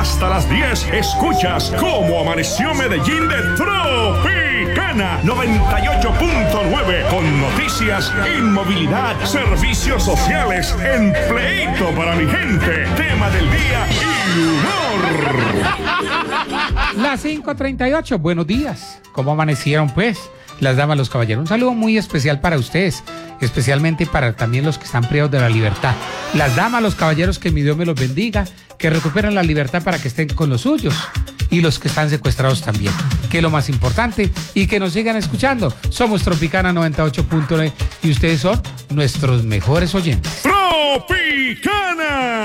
Hasta las 10 escuchas Cómo Amaneció Medellín de Tropicana 98.9 con noticias, inmovilidad, servicios sociales, empleito para mi gente, tema del día y humor. Las 5:38, buenos días. ¿Cómo amanecieron pues? Las damas, los caballeros. Un saludo muy especial para ustedes, especialmente para también los que están privados de la libertad. Las damas, los caballeros, que mi Dios me los bendiga, que recuperen la libertad para que estén con los suyos y los que están secuestrados también, que es lo más importante, y que nos sigan escuchando. Somos Tropicana 98.9 y ustedes son nuestros mejores oyentes. Tropicana.